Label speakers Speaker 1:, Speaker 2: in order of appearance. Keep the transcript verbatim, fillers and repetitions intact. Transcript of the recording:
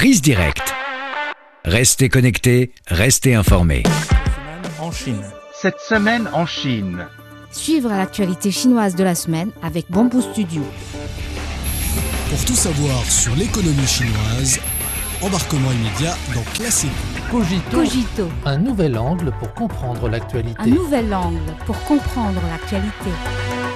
Speaker 1: Prise Directe. Restez connectés, restez informés.
Speaker 2: En Chine.
Speaker 3: Cette semaine en Chine.
Speaker 4: Suivre l'actualité chinoise de la semaine avec Bamboo Studio.
Speaker 5: Pour tout savoir sur l'économie chinoise, embarquement immédiat dans Classique.
Speaker 2: Cogito,
Speaker 4: Cogito,
Speaker 2: un nouvel angle pour comprendre l'actualité.
Speaker 4: un nouvel angle pour comprendre l'actualité.